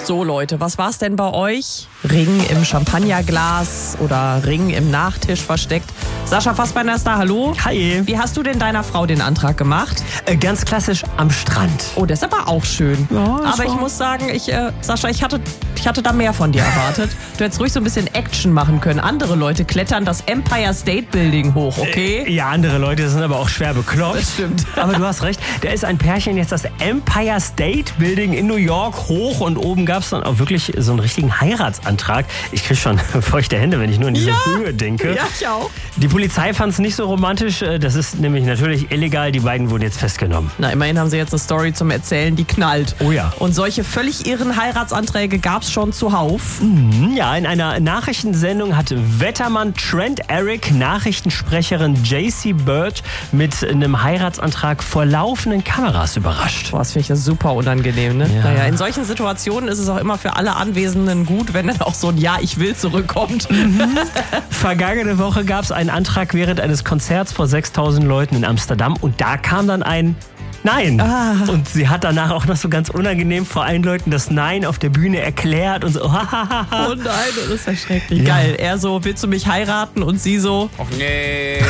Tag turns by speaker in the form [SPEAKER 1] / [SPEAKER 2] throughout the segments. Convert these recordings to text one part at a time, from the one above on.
[SPEAKER 1] So Leute, was war's denn bei euch? Ring im Champagnerglas oder Ring im Nachtisch versteckt? Sascha Fassbender ist da, hallo.
[SPEAKER 2] Hi.
[SPEAKER 1] Wie hast du denn deiner Frau den Antrag gemacht?
[SPEAKER 2] Ganz klassisch am Strand.
[SPEAKER 1] Oh, das ist aber auch schön.
[SPEAKER 2] Ja,
[SPEAKER 1] aber ich muss sagen, Sascha, ich hatte da mehr von dir erwartet. Du hättest ruhig so ein bisschen Action machen können. Andere Leute klettern das Empire State Building hoch, okay?
[SPEAKER 2] Ja, andere Leute sind aber auch schwer bekloppt.
[SPEAKER 1] Das stimmt.
[SPEAKER 2] Aber du hast recht, da ist ein Pärchen jetzt das Empire State Building in New York hoch und oben gab es dann auch wirklich so einen richtigen Heiratsantrag. Ich kriege schon feuchte Hände, wenn ich nur in diese Höhe denke.
[SPEAKER 1] Ja, ich auch.
[SPEAKER 2] Die Polizei fand es nicht so romantisch. Das ist nämlich natürlich illegal. Die beiden wurden jetzt festgenommen.
[SPEAKER 1] Na, immerhin haben sie jetzt eine Story zum Erzählen, die knallt.
[SPEAKER 2] Oh ja.
[SPEAKER 1] Und solche völlig irren Heiratsanträge gab es schon zuhauf.
[SPEAKER 2] Ja, in einer Nachrichtensendung hat Wettermann Trent Eric Nachrichtensprecherin JC Bird mit einem Heiratsantrag vor laufenden Kameras überrascht.
[SPEAKER 1] Boah, das finde ich ja super unangenehm, ne?
[SPEAKER 2] Ja.
[SPEAKER 1] Naja, in solchen Situationen ist es auch immer für alle Anwesenden gut, wenn dann auch so ein Ja, ich will zurückkommt.
[SPEAKER 2] Vergangene Woche gab es einen Antrag während eines Konzerts vor 6.000 Leuten in Amsterdam und da kam dann ein Nein. Und sie hat danach auch noch so ganz unangenehm vor allen Leuten das Nein auf der Bühne erklärt und so.
[SPEAKER 1] Oh nein, das ist ja schrecklich.
[SPEAKER 2] Ja.
[SPEAKER 1] Geil. Er so, willst du mich heiraten? Und sie so,
[SPEAKER 3] Och nee,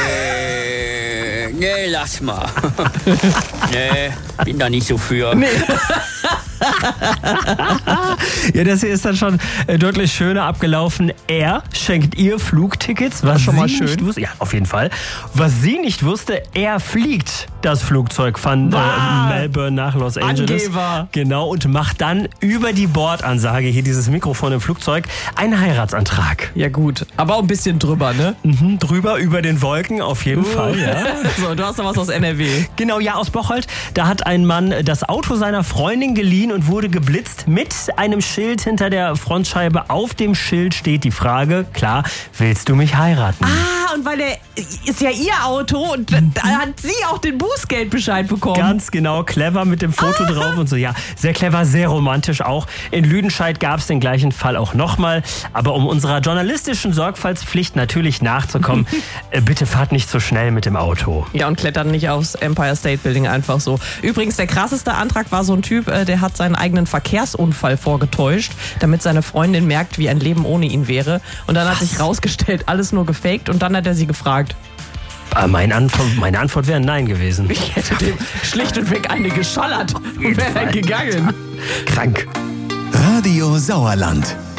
[SPEAKER 3] lass mal. Nee, bin da nicht so für.
[SPEAKER 2] Ja, das hier ist dann schon deutlich schöner abgelaufen. Er schenkt ihr Flugtickets, was
[SPEAKER 1] schon mal
[SPEAKER 2] sie
[SPEAKER 1] schön.
[SPEAKER 2] nicht wusste. Ja, auf jeden Fall. Was sie nicht wusste, er fliegt das Flugzeug von Melbourne nach Los Angeles.
[SPEAKER 1] Angeber.
[SPEAKER 2] Genau, und macht dann über die Bordansage, hier dieses Mikrofon im Flugzeug, einen Heiratsantrag.
[SPEAKER 1] ja gut, aber auch ein bisschen drüber, ne?
[SPEAKER 2] Drüber, über den Wolken, auf jeden Fall. Ja.
[SPEAKER 1] So, du hast doch was aus NRW.
[SPEAKER 2] Genau, ja, aus Bocholt. Da hat ein Mann das Auto seiner Freundin geliehen und wurde geblitzt mit einem Schild hinter der Frontscheibe. Auf dem Schild steht die Frage, klar, willst du mich heiraten?
[SPEAKER 1] Ah, und weil er ist ja ihr Auto und da hat sie auch den Bußgeldbescheid bekommen.
[SPEAKER 2] Ganz genau, clever mit dem Foto drauf und so. Ja, sehr clever, sehr romantisch auch. In Lüdenscheid gab es den gleichen Fall auch nochmal. Aber um unserer journalistischen Sorgfaltspflicht natürlich nachzukommen, bitte fahrt nicht so schnell mit dem Auto.
[SPEAKER 1] Ja, und klettern nicht aufs Empire State Building einfach so. Übrigens, der krasseste Antrag war so ein Typ, der hat seinen eigenen Verkehrsunfall vorgetäuscht, damit seine Freundin merkt, wie ein Leben ohne ihn wäre. Und dann hat sich rausgestellt, alles nur gefaked. Und dann hat er sie gefragt.
[SPEAKER 2] Meine Antwort wäre Nein gewesen.
[SPEAKER 1] Ich hätte dem schlicht und weg eine geschallert und wäre dann gegangen.
[SPEAKER 2] Krank.
[SPEAKER 4] Radio Sauerland.